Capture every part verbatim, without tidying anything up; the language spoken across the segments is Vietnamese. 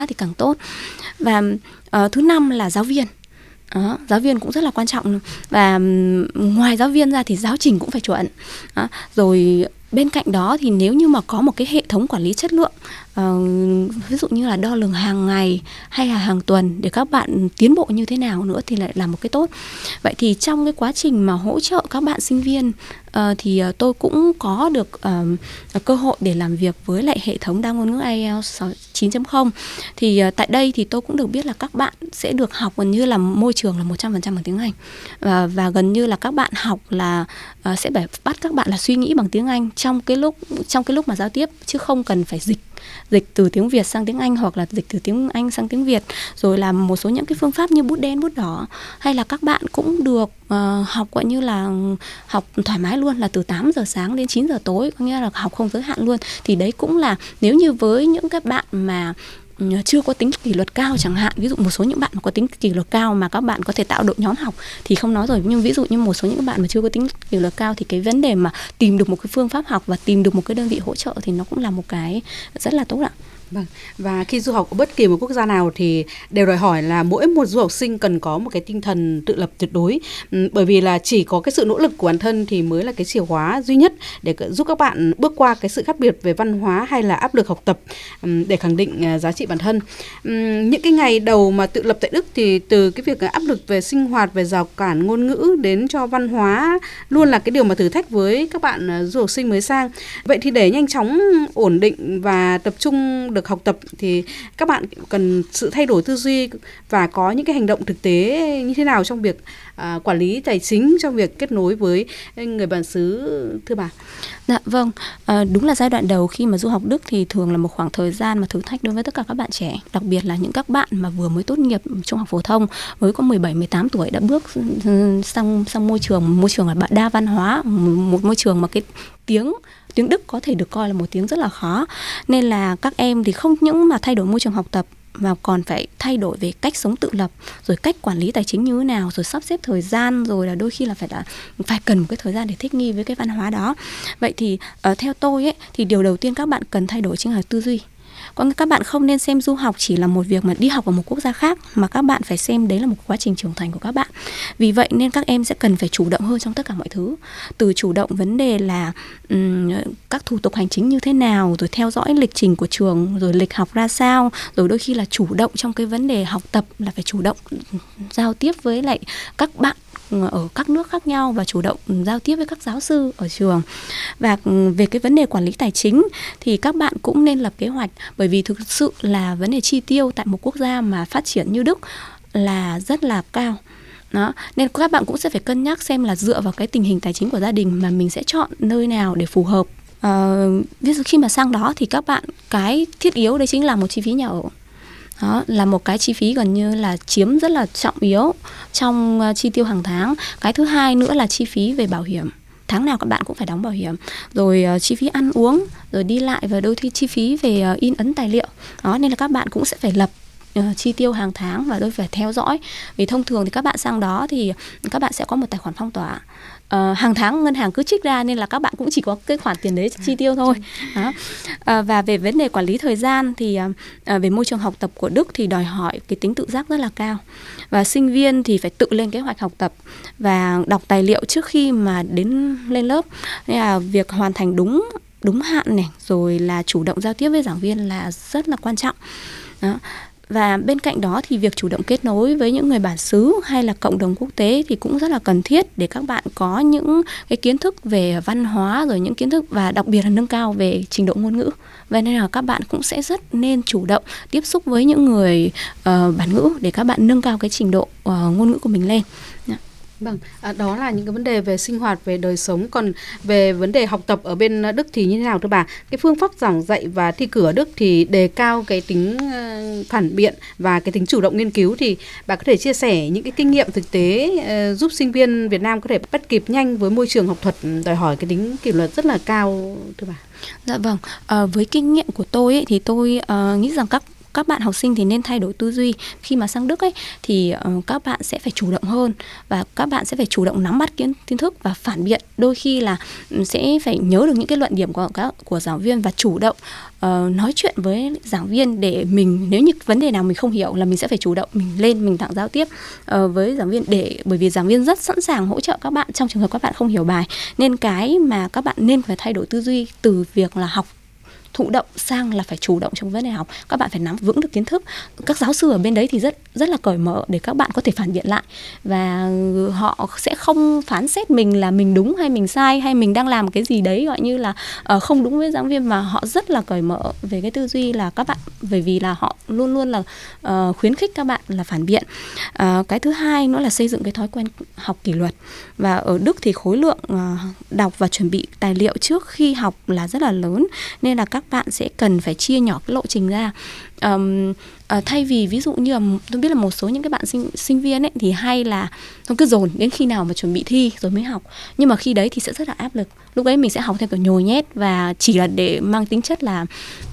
thì càng tốt. Và uh, thứ năm là giáo viên. Đó, giáo viên cũng rất là quan trọng. Và ngoài giáo viên ra thì giáo trình cũng phải chuẩn. Đó, rồi bên cạnh đó thì nếu như mà có một cái hệ thống quản lý chất lượng, uh, ví dụ như là đo lường hàng ngày hay là hàng tuần để các bạn tiến bộ như thế nào nữa thì lại là một cái tốt. Vậy thì trong cái quá trình mà hỗ trợ các bạn sinh viên uh, thì uh, tôi cũng có được uh, cơ hội để làm việc với lại hệ thống đa ngôn ngữ ai eo chín chấm không. Thì uh, tại đây thì tôi cũng được biết là các bạn sẽ được học gần như là môi trường là một trăm phần trăm bằng tiếng Anh. Uh, và gần như là các bạn học là uh, sẽ phải bắt các bạn là suy nghĩ bằng tiếng Anh trong cái lúc trong cái lúc mà giao tiếp, chứ không cần phải dịch dịch từ tiếng Việt sang tiếng Anh hoặc là dịch từ tiếng Anh sang tiếng Việt. Rồi làm một số những cái phương pháp như bút đen bút đỏ, hay là các bạn cũng được uh, học gọi như là học thoải mái luôn, là từ tám giờ sáng đến chín giờ tối, có nghĩa là học không giới hạn luôn. Thì đấy cũng là nếu như với những các bạn mà chưa có tính kỷ luật cao chẳng hạn, ví dụ một số những bạn mà có tính kỷ luật cao mà các bạn có thể tạo đội nhóm học thì không nói rồi, nhưng ví dụ như một số những bạn mà chưa có tính kỷ luật cao thì cái vấn đề mà tìm được một cái phương pháp học và tìm được một cái đơn vị hỗ trợ thì nó cũng là một cái rất là tốt ạ. Vâng, và khi du học ở bất kỳ một quốc gia nào thì đều đòi hỏi là mỗi một du học sinh cần có một cái tinh thần tự lập tuyệt đối. Ừ, bởi vì là chỉ có cái sự nỗ lực của bản thân thì mới là cái chìa khóa duy nhất để giúp các bạn bước qua cái sự khác biệt về văn hóa hay là áp lực học tập um, để khẳng định uh, giá trị bản thân. Um, những cái ngày đầu mà tự lập tại Đức thì từ cái việc áp lực về sinh hoạt, về rào cản ngôn ngữ đến cho văn hóa luôn là cái điều mà thử thách với các bạn uh, du học sinh mới sang. Vậy thì để nhanh chóng ổn định và tập trung được học tập thì các bạn cần sự thay đổi tư duy và có những cái hành động thực tế như thế nào trong việc à, quản lý tài chính, trong việc kết nối với người bản xứ, thưa bà? Dạ vâng, à, đúng là giai đoạn đầu khi mà du học Đức thì thường là một khoảng thời gian mà thử thách đối với tất cả các bạn trẻ, đặc biệt là những các bạn mà vừa mới tốt nghiệp trung học phổ thông, mới có mười bảy mười tám tuổi đã bước sang sang môi trường môi trường là đa văn hóa, một môi trường mà cái tiếng tiếng Đức có thể được coi là một tiếng rất là khó. Nên là các em thì không những mà thay đổi môi trường học tập mà còn phải thay đổi về cách sống tự lập, rồi cách quản lý tài chính như thế nào, rồi sắp xếp thời gian, rồi là đôi khi là phải là phải cần một cái thời gian để thích nghi với cái văn hóa đó. Vậy thì uh, theo tôi ấy, thì điều đầu tiên các bạn cần thay đổi chính là tư duy. Còn các bạn không nên xem du học chỉ là một việc mà đi học ở một quốc gia khác, mà các bạn phải xem đấy là một quá trình trưởng thành của các bạn. Vì vậy nên các em sẽ cần phải chủ động hơn trong tất cả mọi thứ. Từ chủ động vấn đề là um, các thủ tục hành chính như thế nào, rồi theo dõi lịch trình của trường, rồi lịch học ra sao, rồi đôi khi là chủ động trong cái vấn đề học tập là phải chủ động giao tiếp với lại các bạn ở các nước khác nhau và chủ động giao tiếp với các giáo sư ở trường. Và về cái vấn đề quản lý tài chính thì các bạn cũng nên lập kế hoạch, bởi vì thực sự là vấn đề chi tiêu tại một quốc gia mà phát triển như Đức là rất là cao. Đó. Nên các bạn cũng sẽ phải cân nhắc xem là dựa vào cái tình hình tài chính của gia đình mà mình sẽ chọn nơi nào để phù hợp. À, ví dụ khi mà sang đó thì các bạn cái thiết yếu đấy chính là một chi phí nhà ở. Đó là một cái chi phí gần như là chiếm rất là trọng yếu trong uh, chi tiêu hàng tháng. Cái thứ hai nữa là chi phí về bảo hiểm. Tháng nào các bạn cũng phải đóng bảo hiểm. Rồi uh, chi phí ăn uống, rồi đi lại và đôi khi chi phí về uh, in ấn tài liệu. Đó, nên là các bạn cũng sẽ phải lập uh, chi tiêu hàng tháng và đôi phải theo dõi. Vì thông thường thì các bạn sang đó thì các bạn sẽ có một tài khoản phong tỏa. Uh, hàng tháng ngân hàng cứ trích ra nên là các bạn cũng chỉ có cái khoản tiền đấy chi tiêu thôi. Đó. Uh, và về vấn đề quản lý thời gian thì uh, về môi trường học tập của Đức thì đòi hỏi cái tính tự giác rất là cao. Và sinh viên thì phải tự lên kế hoạch học tập và đọc tài liệu trước khi mà đến lên lớp. Nên là việc hoàn thành đúng đúng hạn này, rồi là chủ động giao tiếp với giảng viên là rất là quan trọng. Đó. Và bên cạnh đó thì việc chủ động kết nối với những người bản xứ hay là cộng đồng quốc tế thì cũng rất là cần thiết để các bạn có những cái kiến thức về văn hóa, rồi những kiến thức và đặc biệt là nâng cao về trình độ ngôn ngữ. Và nên là các bạn cũng sẽ rất nên chủ động tiếp xúc với những người uh, bản ngữ để các bạn nâng cao cái trình độ uh, ngôn ngữ của mình lên. Yeah. Vâng, à, đó là những cái vấn đề về sinh hoạt, về đời sống. Còn về vấn đề học tập ở bên Đức thì như thế nào thưa bà? Cái phương pháp giảng dạy và thi cử ở Đức thì đề cao cái tính uh, phản biện và cái tính chủ động nghiên cứu, thì bà có thể chia sẻ những cái kinh nghiệm thực tế uh, giúp sinh viên Việt Nam có thể bắt kịp nhanh với môi trường học thuật đòi hỏi cái tính kỷ luật rất là cao thưa bà? Dạ vâng, à, với kinh nghiệm của tôi ấy, thì tôi uh, nghĩ rằng các các bạn học sinh thì nên thay đổi tư duy. Khi mà sang Đức ấy thì uh, các bạn sẽ phải chủ động hơn, và các bạn sẽ phải chủ động nắm bắt kiến, kiến thức và phản biện. Đôi khi là sẽ phải nhớ được những cái luận điểm của các của giảng viên và chủ động uh, nói chuyện với giảng viên để mình, nếu như vấn đề nào mình không hiểu là mình sẽ phải chủ động mình lên mình thẳng giao tiếp uh, với giảng viên, để bởi vì giảng viên rất sẵn sàng hỗ trợ các bạn trong trường hợp các bạn không hiểu bài. Nên cái mà các bạn nên phải thay đổi tư duy từ việc là học thụ động sang là phải chủ động trong vấn đề học. Các bạn phải nắm vững được kiến thức. Các giáo sư ở bên đấy thì rất rất là cởi mở để các bạn có thể phản biện lại, và họ sẽ không phán xét mình là mình đúng hay mình sai, hay mình đang làm cái gì đấy gọi như là uh, không đúng với giảng viên, mà họ rất là cởi mở về cái tư duy là các bạn, bởi vì là họ luôn luôn là uh, khuyến khích các bạn là phản biện. Uh, cái thứ hai nữa là xây dựng cái thói quen học kỷ luật. Và ở Đức thì khối lượng uh, đọc và chuẩn bị tài liệu trước khi học là rất là lớn, nên là các bạn sẽ cần phải chia nhỏ cái lộ trình ra. Um, uh, thay vì ví dụ như là tôi biết là một số những cái bạn sinh sinh viên ấy thì hay là không, cứ dồn đến khi nào mà chuẩn bị thi rồi mới học, nhưng mà khi đấy thì sẽ rất là áp lực. Lúc đấy mình sẽ học theo kiểu nhồi nhét và chỉ là để mang tính chất là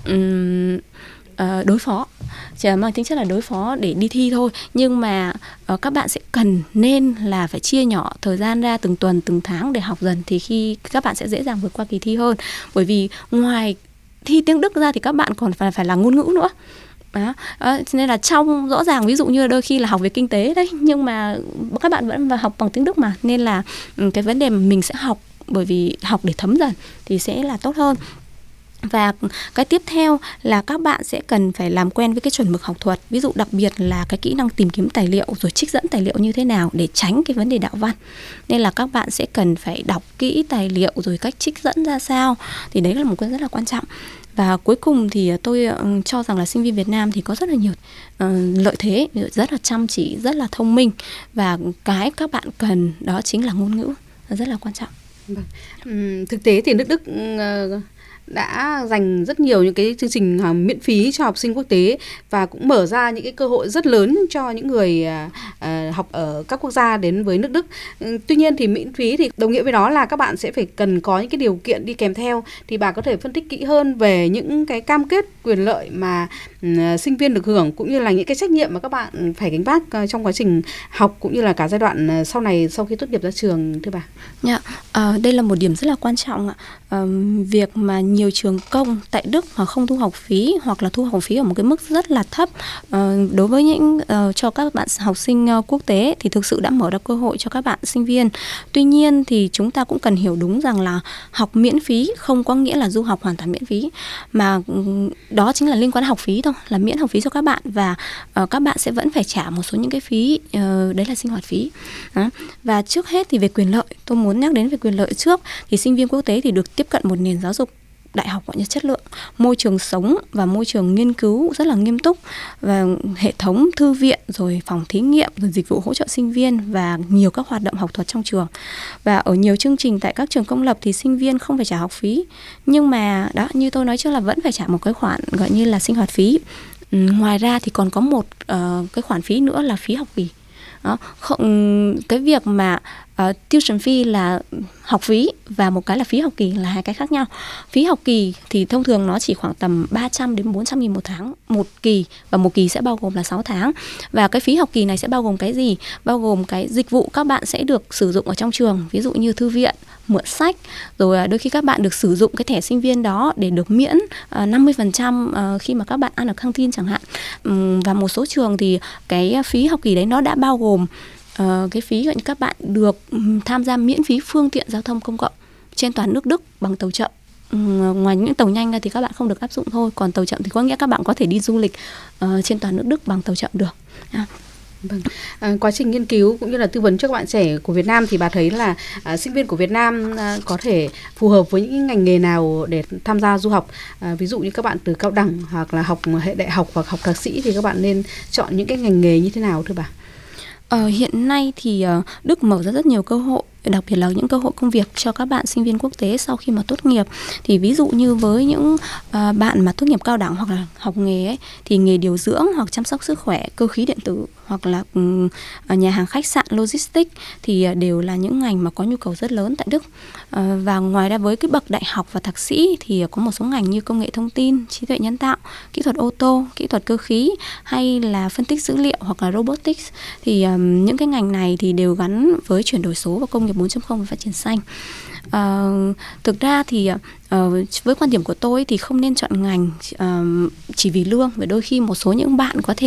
um, uh, đối phó, chỉ là mang tính chất là đối phó để đi thi thôi. Nhưng mà uh, các bạn sẽ cần nên là phải chia nhỏ thời gian ra từng tuần từng tháng để học dần, thì khi các bạn sẽ dễ dàng vượt qua kỳ thi hơn. Bởi vì ngoài thi tiếng Đức ra thì các bạn còn phải phải là ngôn ngữ nữa. Đó. À, nên là trong rõ ràng ví dụ như đôi khi là học về kinh tế đấy, nhưng mà các bạn vẫn vào học bằng tiếng Đức mà, nên là cái vấn đề mà mình sẽ học, bởi vì học để thấm dần thì sẽ là tốt hơn. Và cái tiếp theo là các bạn sẽ cần phải làm quen với cái chuẩn mực học thuật. Ví dụ đặc biệt là cái kỹ năng tìm kiếm tài liệu, rồi trích dẫn tài liệu như thế nào để tránh cái vấn đề đạo văn. Nên là các bạn sẽ cần phải đọc kỹ tài liệu, rồi cách trích dẫn ra sao. Thì đấy là một cái rất là quan trọng. Và cuối cùng thì tôi cho rằng là sinh viên Việt Nam thì có rất là nhiều uh, lợi thế, rất là chăm chỉ, rất là thông minh. Và cái các bạn cần đó chính là ngôn ngữ, rất là quan trọng. Vâng. Uhm, thực tế thì nước Đức uh... đã dành rất nhiều những cái chương trình uh, miễn phí cho học sinh quốc tế, và cũng mở ra những cái cơ hội rất lớn cho những người uh, uh, học ở các quốc gia đến với nước Đức. Uh, tuy nhiên thì miễn phí thì đồng nghĩa với đó là các bạn sẽ phải cần có những cái điều kiện đi kèm theo. Thì bà có thể phân tích kỹ hơn về những cái cam kết quyền lợi mà uh, sinh viên được hưởng, cũng như là những cái trách nhiệm mà các bạn phải gánh vác uh, trong quá trình học, cũng như là cả giai đoạn uh, sau này sau khi tốt nghiệp ra trường, thưa bà. Yeah. Uh, đây là một điểm rất là quan trọng ạ. Uh, việc mà nhiều trường công tại Đức mà không thu học phí, hoặc là thu học phí ở một cái mức rất là thấp uh, đối với những uh, cho các bạn học sinh uh, quốc tế, thì thực sự đã mở ra cơ hội cho các bạn sinh viên. Tuy nhiên thì chúng ta cũng cần hiểu đúng rằng là học miễn phí không có nghĩa là du học hoàn toàn miễn phí, mà um, đó chính là liên quan đến học phí thôi, là miễn học phí cho các bạn, và uh, các bạn sẽ vẫn phải trả một số những cái phí, uh, đấy là sinh hoạt phí. Đó. Và trước hết thì về quyền lợi, tôi muốn nhắc đến về quyền lợi trước. Thì sinh viên quốc tế thì được tiếp cận một nền giáo dục đại học gọi như chất lượng, môi trường sống và môi trường nghiên cứu rất là nghiêm túc, và hệ thống thư viện, rồi phòng thí nghiệm, rồi dịch vụ hỗ trợ sinh viên, và nhiều các hoạt động học thuật trong trường. Và ở nhiều chương trình tại các trường công lập thì sinh viên không phải trả học phí, nhưng mà đó, như tôi nói trước là vẫn phải trả một cái khoản gọi như là sinh hoạt phí. Ừ, ngoài ra thì còn có một uh, cái khoản phí nữa là phí học kỳ. Đó, không, cái việc mà uh, tuition fee là học phí, và một cái là phí học kỳ là hai cái khác nhau. Phí học kỳ thì thông thường nó chỉ khoảng tầm ba trăm đến bốn trăm nghìn một tháng một kỳ, và một kỳ sẽ bao gồm là sáu tháng. Và cái phí học kỳ này sẽ bao gồm cái gì? Bao gồm cái dịch vụ các bạn sẽ được sử dụng ở trong trường, ví dụ như thư viện, mượn sách, rồi đôi khi các bạn được sử dụng cái thẻ sinh viên đó để được miễn uh, năm mươi phần trăm uh, khi mà các bạn ăn ở căng tin chẳng hạn. Um, và một số trường thì cái phí học kỳ đấy nó đã bao gồm uh, cái phí gọi như các bạn được um, tham gia miễn phí phương tiện giao thông công cộng trên toàn nước Đức bằng tàu chậm. Um, ngoài những tàu nhanh ra thì các bạn không được áp dụng thôi, còn tàu chậm thì có nghĩa các bạn có thể đi du lịch uh, trên toàn nước Đức bằng tàu chậm được. Yeah. Vâng. À, quá trình nghiên cứu cũng như là tư vấn cho các bạn trẻ của Việt Nam thì bà thấy là à, sinh viên của Việt Nam à, có thể phù hợp với những ngành nghề nào để tham gia du học? À, ví dụ như các bạn từ cao đẳng hoặc là học hệ đại học hoặc học thạc sĩ thì các bạn nên chọn những cái ngành nghề như thế nào thưa bà? Ờ, hiện nay thì uh, Đức mở ra rất nhiều cơ hội đặc biệt là những cơ hội công việc cho các bạn sinh viên quốc tế sau khi mà tốt nghiệp. Thì ví dụ như với những uh, bạn mà tốt nghiệp cao đẳng hoặc là học nghề ấy, thì nghề điều dưỡng hoặc chăm sóc sức khỏe, cơ khí điện tử hoặc là um, nhà hàng khách sạn, logistics thì uh, đều là những ngành mà có nhu cầu rất lớn tại Đức. Uh, và ngoài ra với cái bậc đại học và thạc sĩ thì uh, có một số ngành như công nghệ thông tin, trí tuệ nhân tạo, kỹ thuật ô tô, kỹ thuật cơ khí hay là phân tích dữ liệu hoặc là robotics. Thì um, những cái ngành này thì đều gắn với chuyển đổi số và công nghiệp bốn chấm không và phát triển xanh. Uh, thực ra thì uh, với quan điểm của tôi thì không nên chọn ngành uh, chỉ vì lương, và đôi khi một số những bạn có thể